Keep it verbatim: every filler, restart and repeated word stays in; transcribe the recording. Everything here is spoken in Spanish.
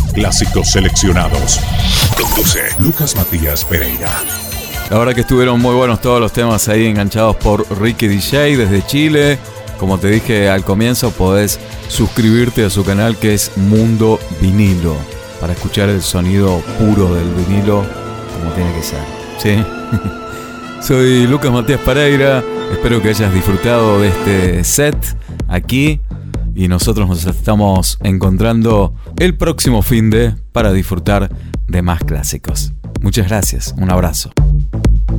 Clásicos seleccionados. Conduce Lucas Matías Pereira. La verdad que estuvieron muy buenos todos los temas ahí enganchados por Ricky D J desde Chile. Como te dije al comienzo, podés suscribirte a su canal que es Mundo Vinilo para escuchar el sonido puro del vinilo como tiene que ser. ¿Sí? Soy Lucas Matías Pereira. Espero que hayas disfrutado de este set aquí. Y nosotros nos estamos encontrando el próximo finde para disfrutar de más clásicos. Muchas gracias. Un abrazo.